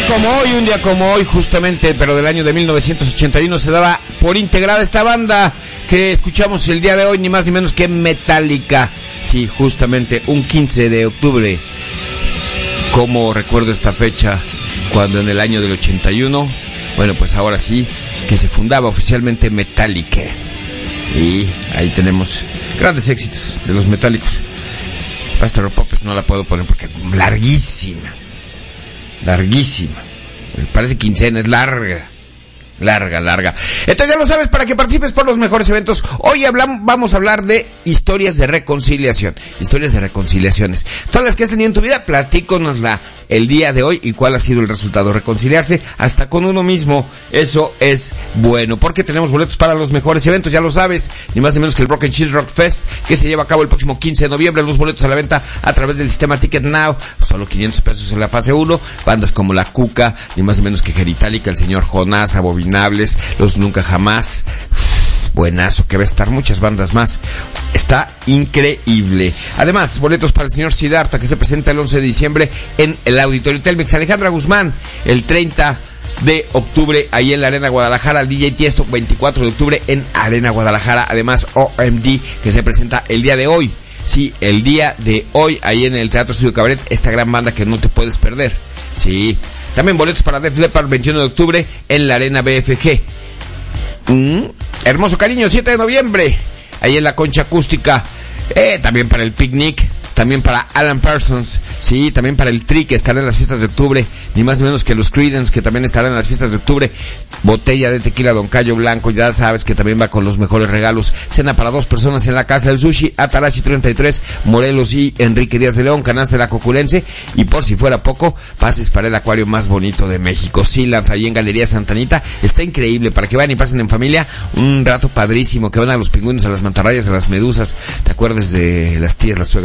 un día como hoy, justamente, pero del año de 1981, se daba por integrada esta banda que escuchamos el día de hoy, ni más ni menos que Metallica. Sí, justamente, un 15 de octubre. Como recuerdo esta fecha, cuando en el año del 81, bueno, pues ahora sí, que se fundaba oficialmente Metallica. Y ahí tenemos grandes éxitos de los Metálicos. Pastor of Puppets no la puedo poner porque es larguísima. Parece quincena, es larga. Entonces ya lo sabes, para que participes por los mejores eventos. Hoy vamos a hablar de historias de reconciliaciones. Todas las que has tenido en tu vida, platíconosla el día de hoy y cuál ha sido el resultado. Reconciliarse hasta con uno mismo, eso es bueno, porque tenemos boletos para los mejores eventos, ya lo sabes, ni más ni menos que el Broken Chill Rock Fest, que se lleva a cabo el próximo 15 de noviembre. Los boletos a la venta a través del sistema Ticket Now, solo 500 pesos en la fase 1. Bandas como La Cuca, ni más ni menos que Genitalica, el señor Jonás, Abominables, Los Nunca Jamás. Buenazo, que va a estar muchas bandas más. Está increíble. Además, boletos para el señor Siddhartha, que se presenta el 11 de diciembre en el Auditorio Telmex. Alejandra Guzmán, el 30 de octubre, ahí en la Arena Guadalajara. DJ Tiesto, 24 de octubre en Arena Guadalajara. Además, OMD, que se presenta el día de hoy. Sí, el día de hoy, ahí en el Teatro Estudio Cabaret, esta gran banda que no te puedes perder. Sí. También boletos para Def Leppard, 21 de octubre en la Arena BFG. Hermoso Cariño, 7 de noviembre, ahí en la Concha Acústica. También para el Picnic, también para Alan Parsons, sí, también para el Tri, que estará en las fiestas de octubre, ni más ni menos que los Creedence, que también estarán en las fiestas de octubre. Botella de tequila Don Cayo Blanco, ya sabes que también va con los mejores regalos. Cena para 2 personas en la Casa del Sushi, Atarashi 33, Morelos y Enrique Díaz de León, Canasta de la Coculense. Y por si fuera poco, pases para el acuario más bonito de México, Sealand, ahí en Galería Santanita. Está increíble, para que vayan y pasen en familia un rato padrísimo, que van a los pingüinos, a las mantarrayas, a las medusas. ¿Te acuerdas de las tías, las suegras?